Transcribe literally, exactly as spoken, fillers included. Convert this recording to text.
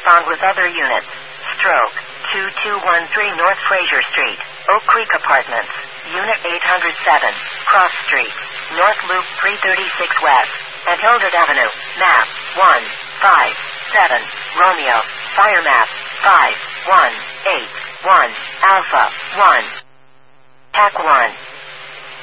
correspond with other units. Stroke, two two one three North Fraser Street, Oak Creek Apartments, Unit eight hundred seven, Cross Street, North Loop three thirty-six West, and Hildred Avenue, map, one five seven, Romeo, fire map, five one eight one, Alpha, one. Pack one.